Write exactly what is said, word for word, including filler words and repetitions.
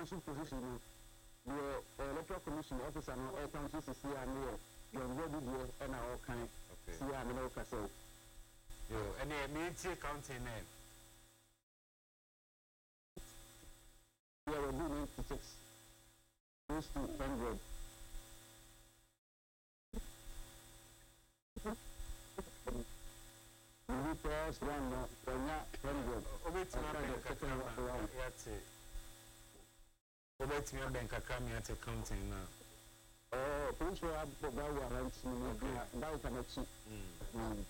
leadership position, the electoral commission officer no air council C C and near your ready and our kind. See, I'm an okay. So, yo, and they meet counting name. We are doing six. Close to hundred. We first one, one not hundred. Obey to my bank account. Yet, obey to my bank account at accounting now. Oh, please, we have to buy one and see. That is an